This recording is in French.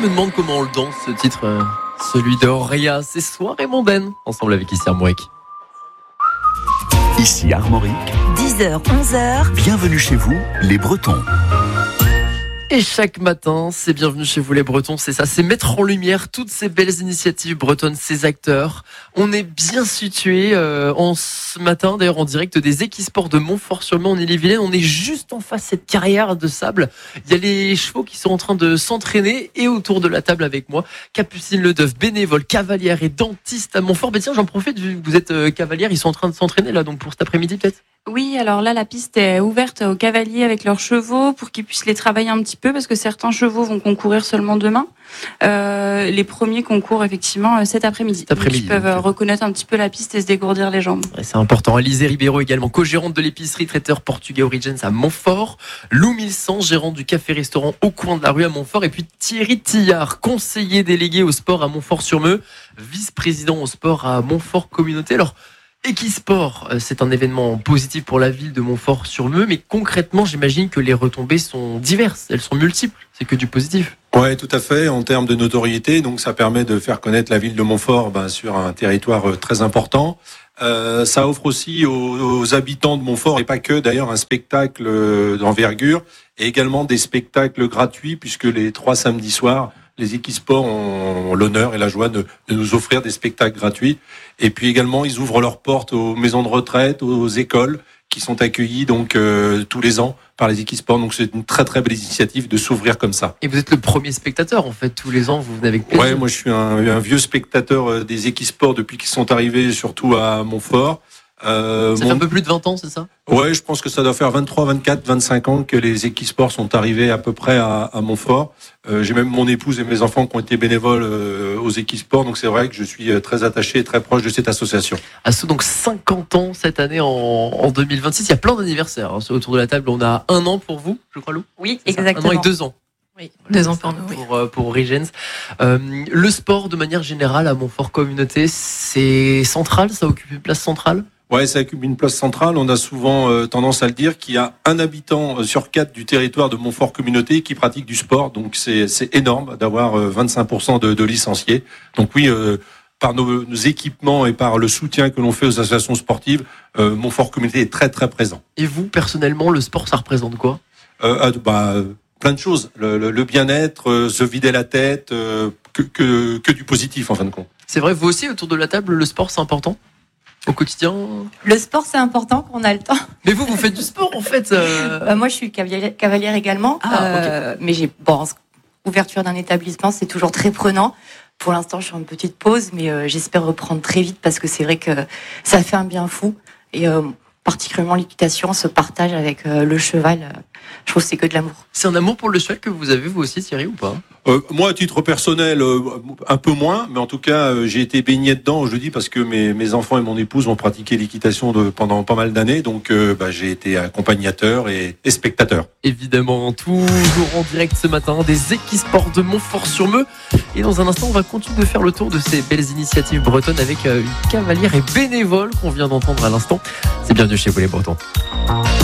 me demande comment on le danse, ce titre, celui de Auréa. C'est Soirée mondaine, ensemble avec ici Armorique. Ici Armorique, 10h, 11h. bienvenue chez vous, les Bretons. Et chaque matin, c'est bienvenue chez vous les Bretons, c'est ça, c'est mettre en lumière toutes ces belles initiatives bretonnes, ces acteurs. On est bien situé en ce matin, d'ailleurs en direct des Equisports de Montfort-sur-Mer en Ille-et-Vilaine. On est juste en face de cette carrière de sable. Il y a les chevaux qui sont en train de s'entraîner et autour de la table avec moi, Capucine Ledeuf, bénévole, cavalière et dentiste à Montfort. Mais tiens, j'en profite, vu que vous êtes cavalière, ils sont en train de s'entraîner là, donc pour cet après-midi peut-être. Oui, alors là, la piste est ouverte aux cavaliers avec leurs chevaux pour qu'ils puissent les travailler un petit peu parce que certains chevaux vont concourir seulement demain. Les premiers concourent effectivement cet après-midi. Donc, ils peuvent reconnaître un petit peu la piste et se dégourdir les jambes. Ouais, c'est important. Alizé Ribeiro également, co-gérante de l'épicerie traiteur portugais Origins à Montfort. Lou Milsan, gérant du café-restaurant au coin de la rue à Montfort. Et puis Thierry Tillard, conseiller délégué au sport à Montfort-sur-Meux, vice-président au sport à Montfort Communauté. Alors, Equisport, c'est un événement positif pour la ville de Montfort-sur-Meux, mais concrètement, j'imagine que les retombées sont diverses, elles sont multiples, c'est que du positif. Ouais, tout à fait, en termes de notoriété, donc ça permet de faire connaître la ville de Montfort sur un territoire très important. Ça offre aussi aux habitants de Montfort, et pas que d'ailleurs, un spectacle d'envergure, et également des spectacles gratuits, puisque les 3 samedis soirs, les Equisports ont l'honneur et la joie de nous offrir des spectacles gratuits. Et puis également, ils ouvrent leurs portes aux maisons de retraite, aux écoles, qui sont accueillies donc tous les ans par les Equisports. Donc c'est une très très belle initiative de s'ouvrir comme ça. Et vous êtes le premier spectateur en fait, tous les ans, vous venez avec plaisir. Ouais, moi je suis un vieux spectateur des Equisports depuis qu'ils sont arrivés, surtout à Montfort. Ça fait un peu plus de 20 ans, c'est ça ? Ouais, je pense que ça doit faire 23, 24, 25 ans que les Equisports sont arrivés à peu près à Montfort. J'ai même mon épouse et mes enfants qui ont été bénévoles aux Equisports, donc c'est vrai que je suis très attaché et très proche de cette association. Donc 50 ans cette année en 2026, il y a plein d'anniversaires. Hein. Autour de la table, on a 1 an pour vous, je crois Lou ? Oui, c'est exactement. 1 an et 2 ans. Oui, 2 ans pour nous. Pour Origins. Le sport, de manière générale, à Montfort Communauté, c'est central, ça occupe une place centrale ? Ouais, ça occupe une place centrale. On a souvent tendance à le dire qu'il y a un habitant sur 4 du territoire de Montfort Communauté qui pratique du sport. Donc c'est énorme d'avoir 25% de licenciés. Donc oui, par nos équipements et par le soutien que l'on fait aux associations sportives, Montfort Communauté est très très présent. Et vous, personnellement, le sport, ça représente quoi ? Plein de choses. Le bien-être, se vider la tête, que du positif en fin de compte. C'est vrai, vous aussi, autour de la table, le sport, c'est important ? Au quotidien ? Le sport, c'est important quand on a le temps. Mais vous faites du sport, en fait Moi, je suis cavalière également. Okay. Mais ouverture d'un établissement, c'est toujours très prenant. Pour l'instant, je suis en petite pause, mais j'espère reprendre très vite parce que c'est vrai que ça fait un bien fou. Et particulièrement l'équitation, ce partage avec le cheval, je trouve que c'est que de l'amour. C'est un amour pour le cheval que vous avez, vous aussi, Thierry, ou pas ? Moi, à titre personnel, un peu moins, mais en tout cas, j'ai été baigné dedans, je le dis, parce que mes enfants et mon épouse ont pratiqué l'équitation pendant pas mal d'années, donc j'ai été accompagnateur et spectateur. Évidemment, toujours en direct ce matin, des Equisports de Montfort-sur-Meux. Et dans un instant, on va continuer de faire le tour de ces belles initiatives bretonnes avec une cavalière et bénévole qu'on vient d'entendre à l'instant. C'est bienvenu chez vous les Bretons.